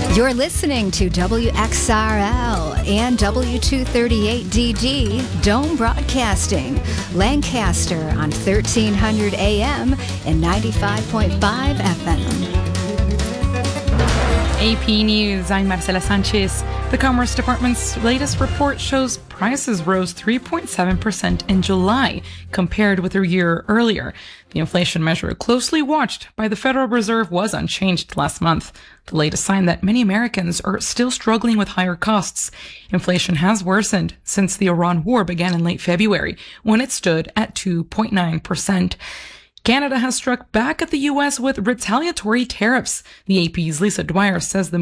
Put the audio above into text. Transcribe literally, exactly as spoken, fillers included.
You're listening to W X R L and W two thirty-eight D D, Dome Broadcasting, Lancaster on thirteen hundred A M and ninety-five point five F M. A P News, I'm Marcela Sanchez. The Commerce Department's latest report shows prices rose three point seven percent in July compared with a year earlier. The inflation measure closely watched by the Federal Reserve was unchanged last month, the latest sign that many Americans are still struggling with higher costs. Inflation has worsened since the Iran war began in late February, when it stood at two point nine percent. Canada has struck back at the U S with retaliatory tariffs. The A P's Lisa Dwyer says the